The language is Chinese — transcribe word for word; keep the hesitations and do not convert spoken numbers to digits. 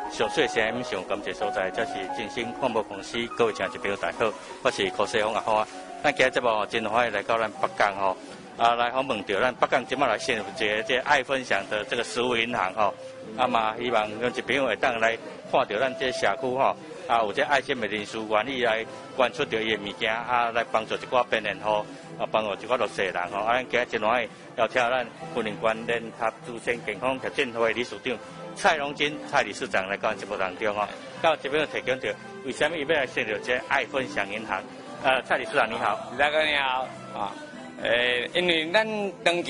上水县上感谢所在，这是振兴广播公司各位听众朋友大家好，我是柯世峰阿花。咱今日节目真欢喜来到咱北港吼，啊来访问到咱北港今麦来先有一个这爱分享的这个食物银行吼，啊嘛希望咱一朋友会当来看到咱这社区吼，啊有这爱心的人士愿意来捐出着伊的物件，啊来帮助一寡病人吼，啊帮助一寡弱势人吼，啊咱今日真欢喜邀请咱婚姻关联合自身健康促进会理事长蔡荣金蔡理事长来到节目当中吼，到这边提供着为什么伊要来设立这爱分享银行？呃，蔡理事长你好， 大哥你好啊，呃，因为咱登记